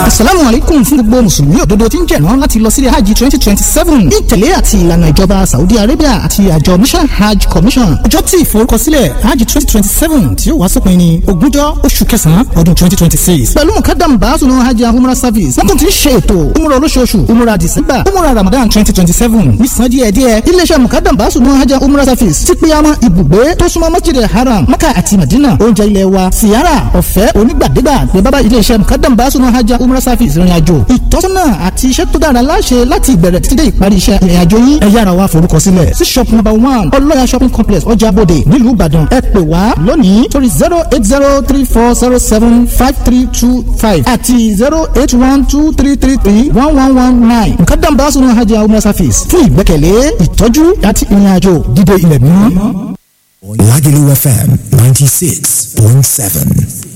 Assalamu alaikum fún gbogbo mùsùlùmí òdodo tí ń jẹ̀rán láti lọ sí hajj 2027 ní ìtẹ̀lé àti ìlànà ìjọba Saudi Arabia àti àjọ Mission Hajj Commission. Ọjọ́ tí ìforúkọsílẹ̀ hajj 2027 tí ó wá sópin ní ogúnjọ́ oṣù kẹsàn-án ọdún 2026. Pẹ̀lú mukadam baasunu hajj umrah service wọ́n tún ti ń ṣe ètò umrah olóṣooṣù umrah December umrah Ramadan 2027 ní san díẹ̀díẹ̀. Iléeṣẹ́ mukadam baasunu hajj umrah service ti pé àwọn ibùgbé tó súnmọ́ Masjid Haram Maka àti Madina, oúnjẹ ilẹ̀ wa siyara ọ̀fẹ́ onígbàdégbà ní bábá iléeṣẹ́ mukadam baasunu hajj umrah service ìrìn àjò ìtọ́sọ́nà àti iṣẹ́ tó dára láṣẹ láti ìbẹ̀rẹ̀ títí dé ìparí iṣẹ́ ìrìn àjò yín. Ẹ yára wá forúkọ sílẹ̀ sí shop number 1 Ọlọ́ya shopping complex ọjà Bódè nílùú Ìbàdàn. Ẹ pè wá lónìí sórí 08034075325 àti 08123331119. Mukadam baasunu hajj umrah service fún ìgbẹ́kẹ̀lé ìtọ́jú àti ìrìn àjò dídé ilẹ̀ mímọ́. Lagelu FM 96.7.